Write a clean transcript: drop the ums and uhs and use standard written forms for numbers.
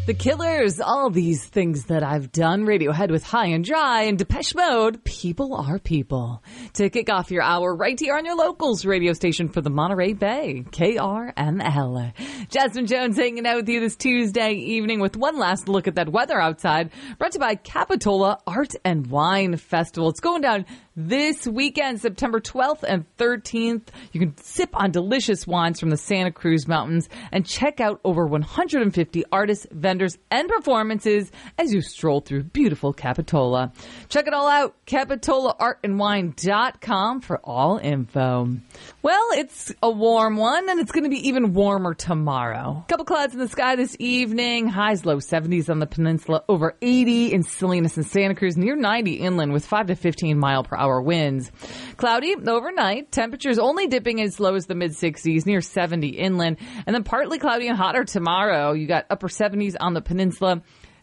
The Killers, all these things that I've done, Radiohead with High and Dry, and Depeche Mode, People Are People. To kick off your hour right here on your locals radio station for the Monterey Bay, KRML. Jasmine Jones hanging out with you this Tuesday evening with one last look at that weather outside, brought to you by Capitola Art and Wine Festival. It's going down this weekend, September 12th and 13th. You can sip on delicious wines from the Santa Cruz Mountains and check out over 150 artists, vendors, and performances as you stroll through beautiful Capitola. Check it all out, CapitolaArtandWine.com for all info. Well, it's a warm one, and it's going to be even warmer tomorrow. Couple clouds in the sky this evening. Highs low 70s on the peninsula, over 80 in Salinas and Santa Cruz, near 90 inland with 5 to 15 mile per hour winds. Cloudy overnight. Temperatures only dipping as low as the mid-60s, near 70 inland. And then partly cloudy and hotter tomorrow. You got upper 70s on the peninsula,